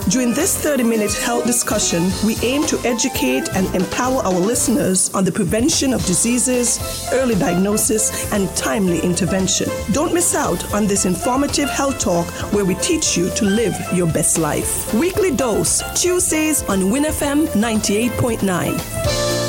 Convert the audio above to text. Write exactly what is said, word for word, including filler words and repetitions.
During this thirty-minute health discussion, we aim to educate and empower our listeners on the prevention of diseases, early diagnosis, and timely intervention. Don't miss out on this informative health talk where we teach you to live your best life. Weekly Dose, Tuesdays on Win F M ninety-eight point nine.